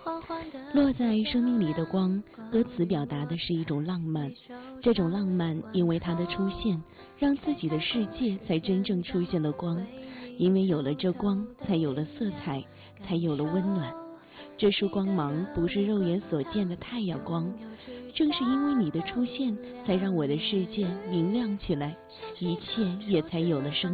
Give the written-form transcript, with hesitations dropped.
落在生命里的光，歌词表达的是一种浪漫。这种浪漫因为它的出现，让自己的世界才真正出现了光。因为有了这光，才有了色彩，才有了温暖。这束光芒不是肉眼所见的太阳光，正是因为你的出现，才让我的世界明亮起来，一切也才有了生